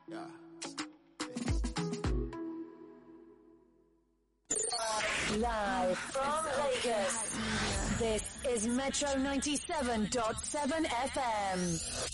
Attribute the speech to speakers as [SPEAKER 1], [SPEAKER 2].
[SPEAKER 1] Yeah.
[SPEAKER 2] Live from Lagos, this is Metro 97.7 FM.